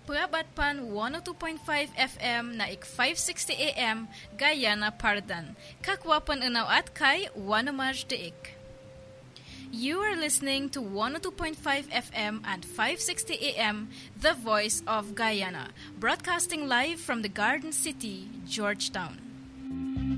Purabat pan 102.5 FM na ik 560 AM Guyana Pardan. Kakwapan unaw at kay Wanamaj Deik. You are listening to 102.5 FM and 560 AM, The Voice of Guyana, broadcasting live from the Garden City, Georgetown.